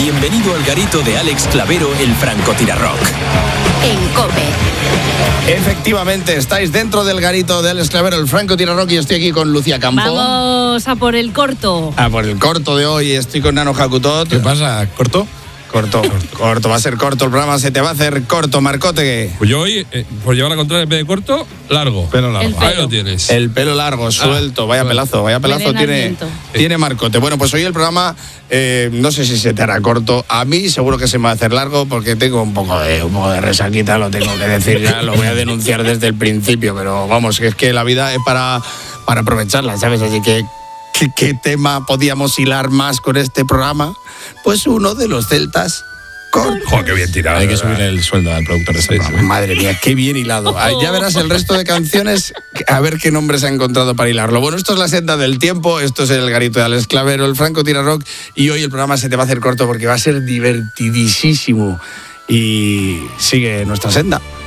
Bienvenido al garito de Alex Clavero, el francotirarrock. En COPE. Efectivamente, estáis dentro del garito de Alex Clavero, el francotirarrock, y estoy aquí con Lucía Campo. Vamos a por el corto. A por el corto de hoy, estoy con Nano Jacutot. ¿Qué pasa? ¿Corto? Corto, va a ser corto el programa, se te va a hacer corto, Marcote. Pues yo hoy, por llevar la contraria en vez de corto, largo. Pelo largo. Ahí lo tienes. El pelo largo, suelto, vaya pelazo tiene Marcote. Bueno, pues hoy el programa, no sé si se te hará corto. A mí seguro que se me va a hacer largo porque tengo un poco de resaquita, lo tengo que decir ya, lo voy a denunciar desde el principio, pero vamos, es que la vida es para aprovecharla, ¿sabes? Así que ¿qué tema podíamos hilar más con este programa? Pues uno de los celtas. Joder, qué bien tirado. Hay que subir el sueldo al productor de este programa. Madre mía, qué bien hilado. Ya verás el resto de canciones, a ver qué nombres ha encontrado para hilarlo. Bueno, esto es la senda del tiempo, esto es el garito de Alex Clavero, el francotirarrock, y hoy el programa se te va a hacer corto porque va a ser divertidísimo. Y sigue nuestra senda.